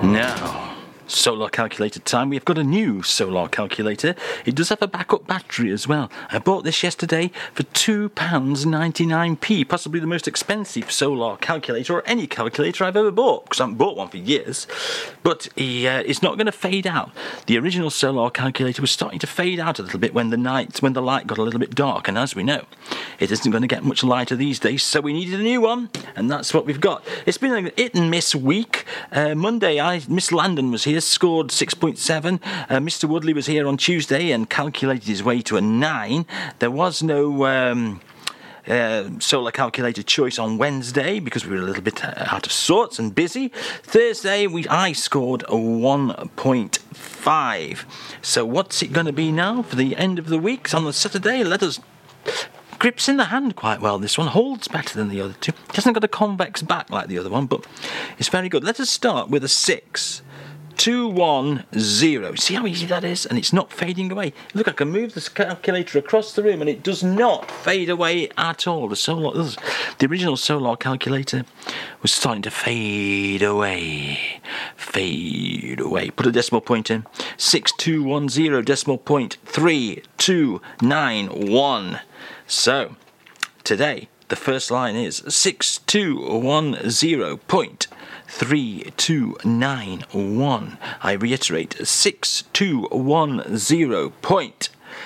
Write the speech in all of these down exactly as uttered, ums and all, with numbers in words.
Now, solar calculator time. We've got a new solar calculator. It does have a backup battery as well. I bought this yesterday for two pounds ninety-nine p, possibly the most expensive solar calculator or any calculator I've ever bought, because I haven't bought one for years. But he, uh, it's not going to fade out. The original solar calculator was starting to fade out a little bit when the night, when the light got a little bit dark, and as we know, it isn't going to get much lighter these days, so we needed a new one, and that's what we've got. It's been an hit and miss week. Uh, Monday, I Miss Landon was here, scored six point seven. Uh, Mister Woodley was here on Tuesday and calculated his way to a nine. There was no um, uh, solar calculator choice on Wednesday because we were a little bit out of sorts and busy. Thursday, we I scored a one point five. So what's it going to be now for the end of the week? So on the Saturday, let us... Grips in the hand quite well, this one. Holds better than the other two. It hasn't got a convex back like the other one, but it's very good. Let us start with a six. two one zero. See how easy that is? And it's not fading away. Look, I can move this calculator across the room and it does not fade away at all. The solar, the original solar calculator was starting to fade away. Fade away. Put a decimal point in. six two one zero, decimal point three two nine one. So, today, the first line is six two one zero point three two nine one. I reiterate, six two one zero point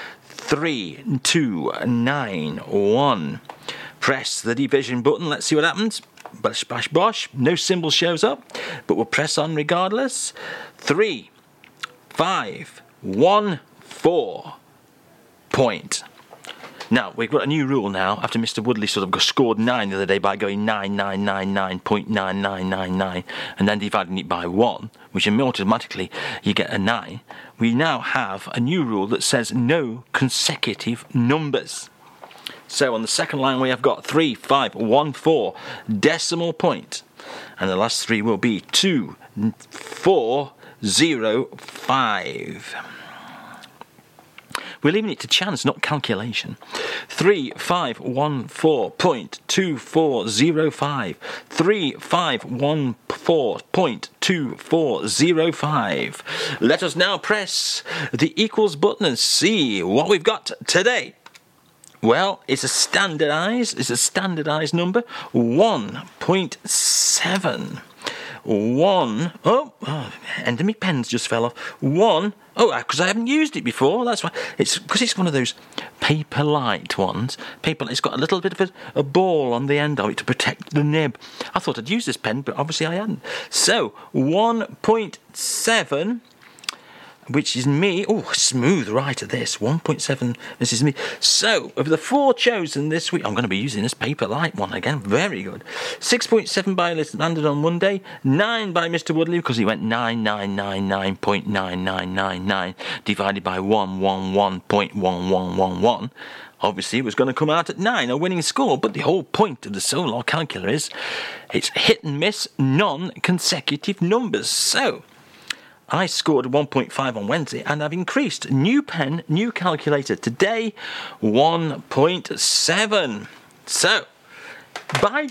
three two nine one. Press the division button. Let's see what happens. Bash, bash, bosh. No symbol shows up, but we'll press on regardless. Three, five, one, four. Point. Now, we've got a new rule now, after Mister Woodley sort of got scored nine the other day by going nine nine nine nine point nine nine nine nine and then dividing it by one, which automatically you get a nine. We now have a new rule that says no consecutive numbers. So on the second line we have got three five one four, decimal point, and the last three will be two four zero five. We're leaving it to chance, not calculation. three five one four point two four zero five. three five one four point two four zero five. Let us now press the equals button and see what we've got today. Well, it's a standardized, it's a standardized number, one point seven. One, oh, oh, end of my pens just fell off. One, oh, because I haven't used it before. That's why. It's because it's one of those Paperlite ones. Paper, it's got a little bit of a, a ball on the end of it to protect the nib. I thought I'd use this pen, but obviously I hadn't. So one point seven. Which is me. Oh, smooth writer this. one point seven. This is me. So, of the four chosen this week, I'm going to be using this Paperlite one again. Very good. six point seven by Landon on Monday. nine by Mister Woodley because he went nine nine nine nine point nine nine nine nine divided by one one one point one one one one. Obviously, it was going to come out at nine, a winning score, but the whole point of the solar calculator is it's hit and miss, non-consecutive numbers. So, I scored one point five on Wednesday and I've increased. New pen, new calculator. Today, one point seven. So, bye.